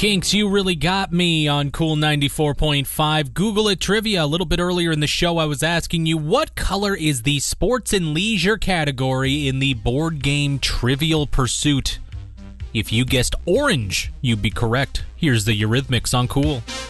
Kinks, you really got me on Cool 94.5. Google it trivia. A little bit earlier in the show, I was asking you, what color is the sports and leisure category in the board game Trivial Pursuit? If you guessed orange, you'd be correct. Here's the Eurythmics on Cool.